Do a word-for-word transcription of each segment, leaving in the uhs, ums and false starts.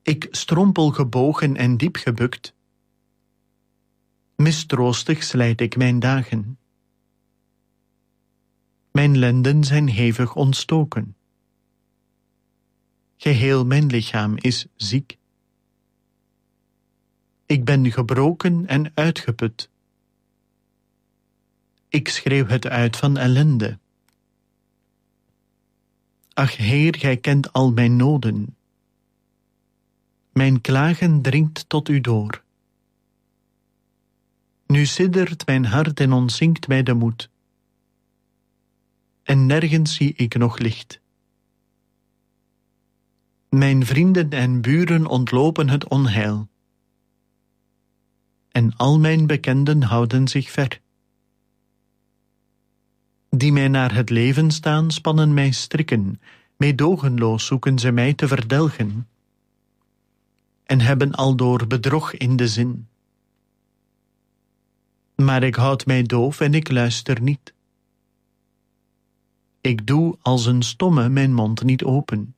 Ik strompel gebogen en diep gebukt. Mistroostig slijt ik mijn dagen. Mijn lenden zijn hevig ontstoken. Geheel mijn lichaam is ziek. Ik ben gebroken en uitgeput. Ik schreeuw het uit van ellende. Ach, Heer, gij kent al mijn noden. Mijn klagen dringt tot u door. Nu siddert mijn hart en ontzinkt mij de moed. En nergens zie ik nog licht. Mijn vrienden en buren ontlopen het onheil. En al mijn bekenden houden zich ver. Die mij naar het leven staan, spannen mij strikken. Meedogenloos zoeken ze mij te verdelgen. En hebben aldoor bedrog in de zin. Maar ik houd mij doof en ik luister niet. Ik doe als een stomme mijn mond niet open.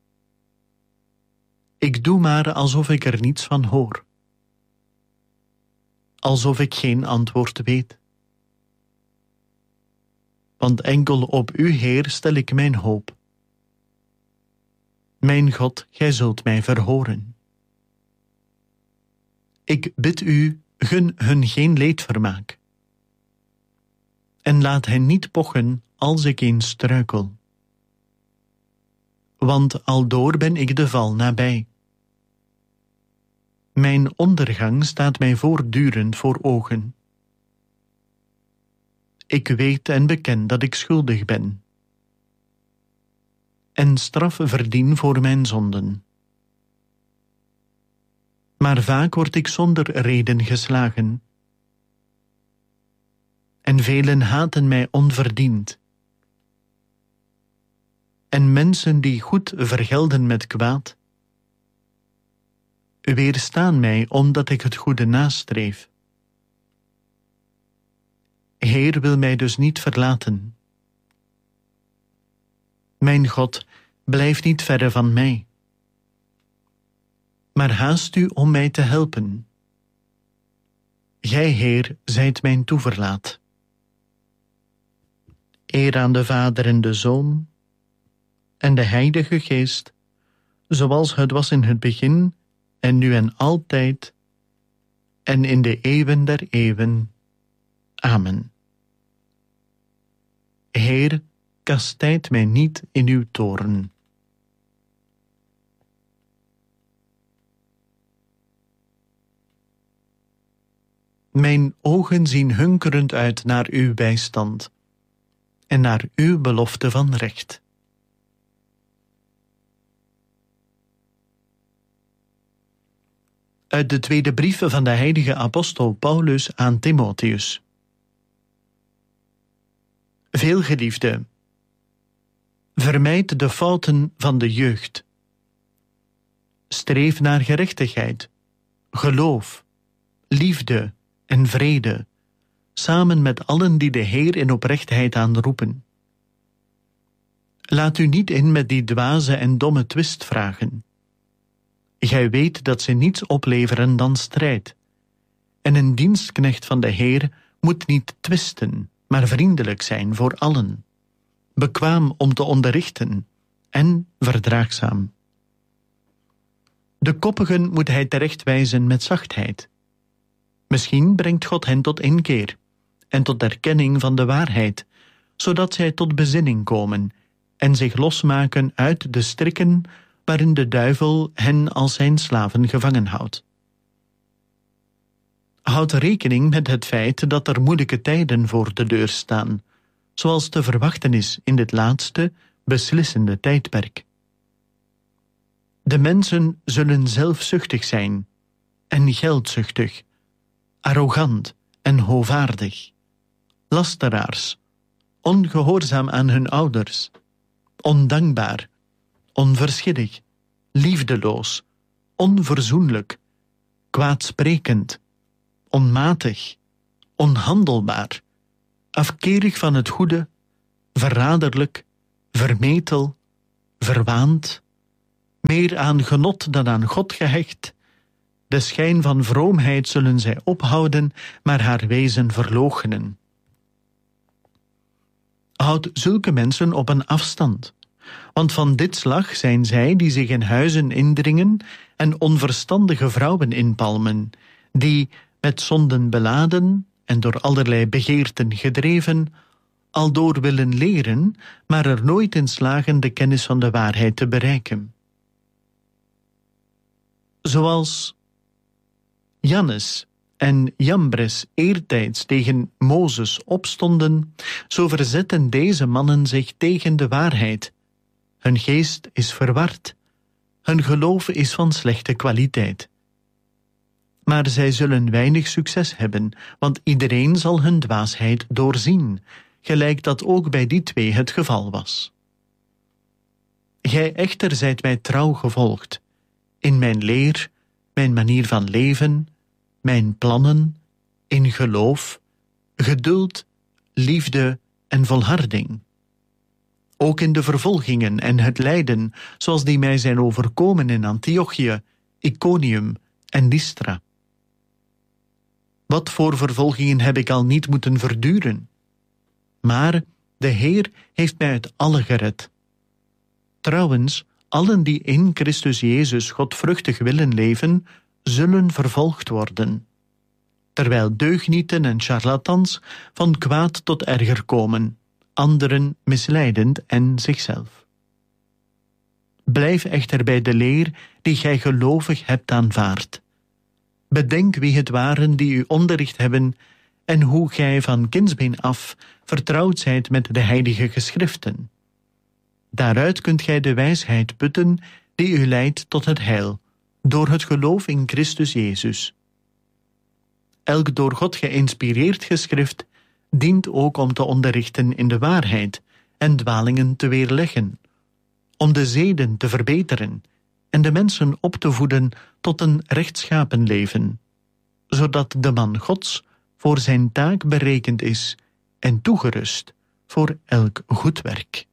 Ik doe maar alsof ik er niets van hoor. Alsof ik geen antwoord weet. Want enkel op u, Heer, stel ik mijn hoop. Mijn God, gij zult mij verhoren. Ik bid u, gun hun geen leedvermaak. En laat hen niet pochen als ik eens struikel. Want aldoor ben ik de val nabij. Mijn ondergang staat mij voortdurend voor ogen. Ik weet en beken dat ik schuldig ben. En straf verdien voor mijn zonden. Maar vaak word ik zonder reden geslagen. En velen haten mij onverdiend. En mensen die goed vergelden met kwaad, weerstaan mij omdat ik het goede nastreef. Heer, wil mij dus niet verlaten. Mijn God, blijf niet verre van mij. Maar haast u om mij te helpen. Gij, Heer, zijt mijn toeverlaat. Eer aan de Vader en de Zoon en de Heilige Geest, zoals het was in het begin en nu en altijd en in de eeuwen der eeuwen. Amen. Heer, kastijd mij niet in uw toorn. Mijn ogen zien hunkerend uit naar uw bijstand en naar uw belofte van recht. Uit de tweede brief van de heilige apostel Paulus aan Timotheus. Veelgeliefde, vermijd de fouten van de jeugd. Streef naar gerechtigheid, geloof, liefde en vrede, samen met allen die de Heer in oprechtheid aanroepen. Laat u niet in met die dwaze en domme twistvragen. Gij weet dat ze niets opleveren dan strijd. En een dienstknecht van de Heer moet niet twisten, maar vriendelijk zijn voor allen, bekwaam om te onderrichten en verdraagzaam. De koppigen moet hij terechtwijzen met zachtheid. Misschien brengt God hen tot inkeer en tot erkenning van de waarheid, zodat zij tot bezinning komen en zich losmaken uit de strikken waarin de duivel hen als zijn slaven gevangen houdt. Houd rekening met het feit dat er moeilijke tijden voor de deur staan, zoals te verwachten is in dit laatste, beslissende tijdperk. De mensen zullen zelfzuchtig zijn en geldzuchtig, arrogant en hovaardig, lasteraars, ongehoorzaam aan hun ouders, ondankbaar, onverschillig, liefdeloos, onverzoenlijk, kwaadsprekend, onmatig, onhandelbaar, afkerig van het goede, verraderlijk, vermetel, verwaand, meer aan genot dan aan God gehecht. De schijn van vroomheid zullen zij ophouden, maar haar wezen verloochenen. Houd zulke mensen op een afstand, want van dit slag zijn zij die zich in huizen indringen en onverstandige vrouwen inpalmen, die, met zonden beladen en door allerlei begeerten gedreven, aldoor willen leren, maar er nooit in slagen de kennis van de waarheid te bereiken. Zoals Jannes en Jambres eertijds tegen Mozes opstonden, zo verzetten deze mannen zich tegen de waarheid. Hun geest is verward, hun geloof is van slechte kwaliteit. Maar zij zullen weinig succes hebben, want iedereen zal hun dwaasheid doorzien, gelijk dat ook bij die twee het geval was. Gij echter zijt mij trouw gevolgd, in mijn leer, mijn manier van leven, mijn plannen, in geloof, geduld, liefde en volharding. Ook in de vervolgingen en het lijden, zoals die mij zijn overkomen in Antiochië, Iconium en Lystra. Wat voor vervolgingen heb ik al niet moeten verduren? Maar de Heer heeft mij uit alle gered. Trouwens, allen die in Christus Jezus godvruchtig willen leven, zullen vervolgd worden, terwijl deugnieten en charlatans van kwaad tot erger komen, anderen misleidend en zichzelf. Blijf echter bij de leer die gij gelovig hebt aanvaard. Bedenk wie het waren die u onderricht hebben en hoe gij van kindsbeen af vertrouwd zijt met de heilige geschriften. Daaruit kunt gij de wijsheid putten die u leidt tot het heil, door het geloof in Christus Jezus. Elk door God geïnspireerd geschrift dient ook om te onderrichten in de waarheid en dwalingen te weerleggen, om de zeden te verbeteren en de mensen op te voeden tot een rechtschapen leven, zodat de man Gods voor zijn taak berekend is en toegerust voor elk goed werk.